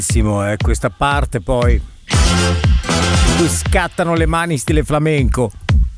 Questa parte poi in cui scattano le mani stile flamenco.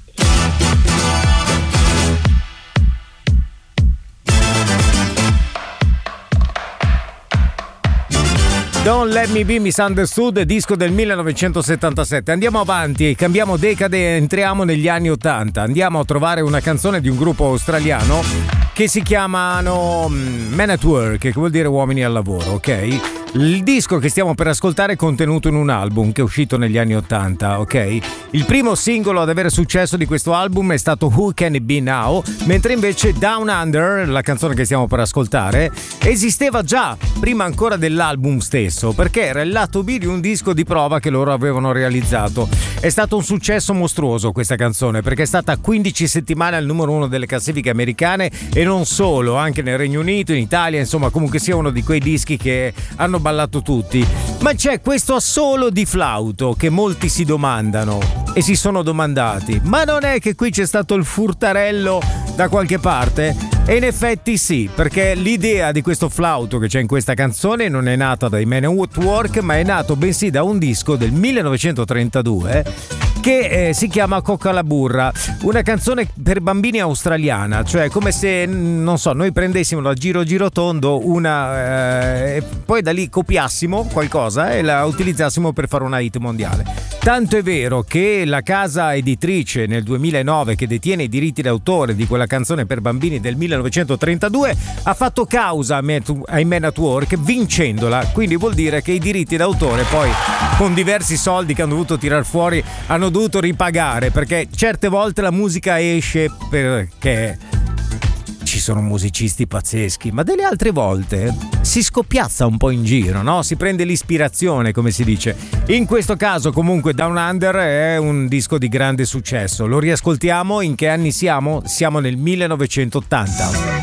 Don't Let Me Be Misunderstood, disco del 1977. Andiamo avanti, cambiamo decade e entriamo negli anni 80. Andiamo a trovare una canzone di un gruppo australiano che si chiamano Men at Work, che vuol dire uomini al lavoro, ok? Il disco che stiamo per ascoltare è contenuto in un album che è uscito negli anni 80, ok? Il primo singolo ad avere successo di questo album è stato Who Can It Be Now, mentre invece Down Under, la canzone che stiamo per ascoltare, esisteva già prima ancora dell'album stesso, perché era il lato B di un disco di prova che loro avevano realizzato. È stato un successo mostruoso questa canzone, perché è stata 15 settimane al numero 1 delle classifiche americane e non solo, anche nel Regno Unito, in Italia, insomma, comunque sia uno di quei dischi che hanno ballato tutti. Ma c'è questo assolo di flauto che molti si domandano e si sono domandati: ma non è che qui c'è stato il furtarello da qualche parte? E in effetti sì, perché l'idea di questo flauto che c'è in questa canzone non è nata dai Men at Work, ma è nato bensì da un disco del 1932 che si chiama Cocca alla burra, una canzone per bambini australiana, cioè come se, non so, noi prendessimo da giro tondo e poi da lì copiassimo qualcosa e la utilizzassimo per fare una hit mondiale. Tanto è vero che la casa editrice nel 2009 che detiene i diritti d'autore di quella canzone per bambini del 1932 ha fatto causa ai Men at Work vincendola, quindi vuol dire che i diritti d'autore poi con diversi soldi che hanno dovuto tirar fuori hanno dovuto ripagare, perché certe volte la musica esce perché ci sono musicisti pazzeschi, ma delle altre volte si scoppiazza un po' in giro, no? Si prende l'ispirazione, come si dice. In questo caso comunque Down Under è un disco di grande successo. Lo riascoltiamo. In che anni siamo? Siamo nel 1980.